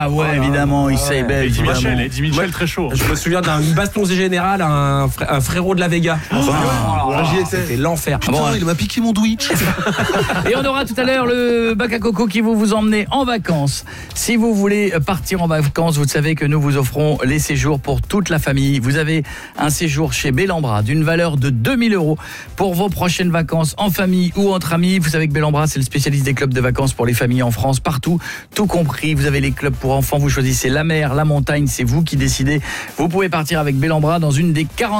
Ah ouais, évidemment, il sait belle. Eddie Mitchell, très chaud. Je me souviens d'un baston général, un frérot de la Vega. J'y étais. C'était l'enfer. Putain, il m'a piqué mon Twitch. Et on aura tout à l'heure le bac à coco qui va vous emmener en vacances. Si vous voulez partir en vacances, vous savez que nous vous offrons les séjours pour toute la famille. Vous avez un séjour chez Bellambra d'une valeur de 2000 € pour vos prochaines vacances en famille ou entre amis. Vous savez que Bellambra, c'est le spécialiste des clubs de vacances pour les familles en France, partout, tout compris. Vous avez les clubs pour enfants, vous choisissez la mer, la montagne, c'est vous qui décidez. Vous pouvez partir avec Bellambra dans une des 40